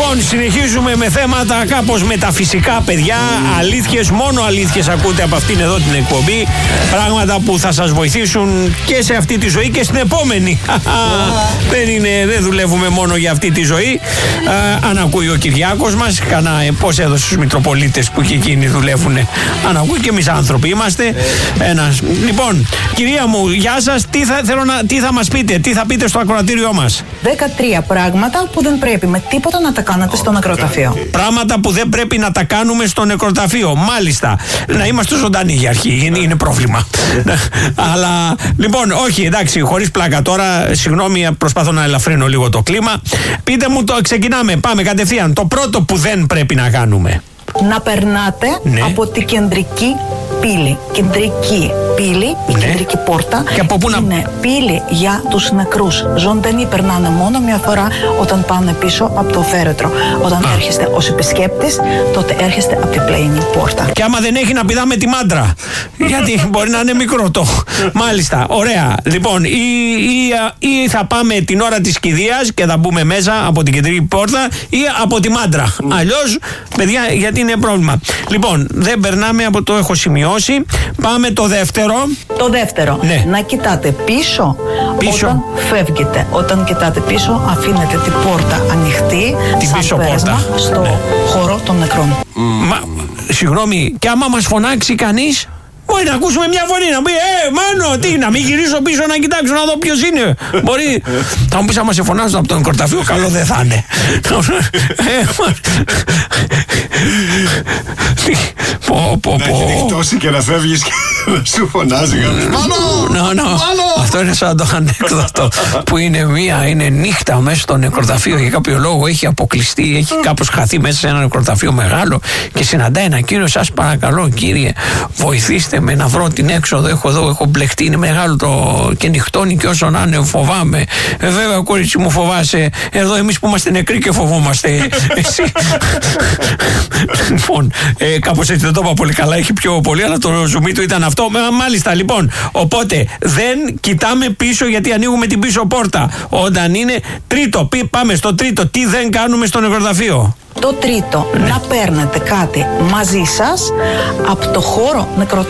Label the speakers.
Speaker 1: Λοιπόν, συνεχίζουμε με θέματα κάπως μεταφυσικά, παιδιά. Αλήθειες, μόνο αλήθειες ακούτε από αυτήν εδώ την εκπομπή. Πράγματα που θα σας βοηθήσουν και σε αυτή τη ζωή και στην επόμενη. Δεν δουλεύουμε μόνο για αυτή τη ζωή. Αν ακούει ο Κυριάκος μας, πώς έδωσε στους Μητροπολίτες που και εκείνοι δουλεύουν. Αν ακούει, και εμείς άνθρωποι είμαστε. Λοιπόν, κυρία μου, γεια σας. Τι θα μας πείτε, τι θα πείτε στο ακροατήριό μας? 13
Speaker 2: πράγματα που δεν πρέπει με τίποτα να τα κάνετε στο νεκροταφείο.
Speaker 1: Πράγματα που δεν πρέπει να τα κάνουμε στο νεκροταφείο. Μάλιστα. Να είμαστε ζωντανοί για αρχή. Είναι πρόβλημα. Αλλά λοιπόν, όχι, εντάξει, χωρίς πλάκα τώρα. Συγγνώμη, προσπαθώ να ελαφρύνω λίγο το κλίμα. Πείτε μου, ξεκινάμε. Πάμε κατευθείαν. Το πρώτο που δεν πρέπει να κάνουμε.
Speaker 2: Να περνάτε από την κεντρική πύλη. Κεντρική πύλη, η κεντρική πόρτα.
Speaker 1: Και από πού
Speaker 2: είναι πύλη για τους νεκρούς. Ζωντανοί περνάνε μόνο μια φορά όταν πάνε πίσω από το φέρετρο. Όταν έρχεστε ως επισκέπτης, τότε έρχεστε από την πλαϊνή πόρτα.
Speaker 1: Και άμα δεν έχει, να πηδάμε τη μάντρα. Γιατί μπορεί να είναι μικρό το. Μάλιστα, ωραία. Λοιπόν, ή θα πάμε την ώρα της κηδείας και θα μπούμε μέσα από την κεντρική πόρτα, ή από τη μάντρα. Αλλιώς, παιδιά, γιατί είναι πρόβλημα. Λοιπόν, δεν περνάμε από το έχω σημειώσει. Πάμε το δεύτερο.
Speaker 2: Το δεύτερο, να κοιτάτε πίσω όταν φεύγετε. Όταν κοιτάτε πίσω, αφήνετε την πόρτα ανοιχτή,
Speaker 1: την πίσω πόρτα
Speaker 2: στο χώρο των νεκρών.
Speaker 1: Συγγνώμη, και άμα μας φωνάξει κανείς, μπορεί να ακούσουμε μια φωνή να πει Μάνο, τι, να μην γυρίσω πίσω να κοιτάξω να δω ποιος είναι. Μπορεί. Θα μου πεις, άμα σε φωνάζουν από το νεκροταφείο, καλό δεν θα είναι.
Speaker 3: Έχει νυχτώσει και να φεύγεις και να σου φωνάζει. Μάνο!
Speaker 1: Αυτό είναι σαν το ανέκδοτο που είναι νύχτα μέσα στο νεκροταφείο. Για κάποιο λόγο έχει αποκλειστεί, έχει κάπως χαθεί μέσα σε ένα νεκροταφείο μεγάλο και συναντάει ένα κύριο. Σας παρακαλώ, κύριε, βοηθήστε με να βρω την έξοδο. Έχω μπλεχτεί, είναι μεγάλο και νυχτώνει και όσο να είναι, φοβάμαι. Βέβαια, κορίτσι μου, φοβάσαι. Εδώ εμείς που είμαστε νεκροί και φοβόμαστε. Εσύ. Λοιπόν, κάπως έτσι δεν το είπα πολύ καλά, έχει πιο πολύ, αλλά το ζουμί του ήταν αυτό. Μάλιστα, λοιπόν. Οπότε δεν κοιτάμε πίσω, γιατί ανοίγουμε την πίσω πόρτα. Όταν είναι τρίτο, πάμε στο τρίτο. Τι δεν κάνουμε στο νεκροταφείο?
Speaker 2: Το τρίτο, να παίρνετε κάτι μαζί σας από το χώρο νεκροταφείου.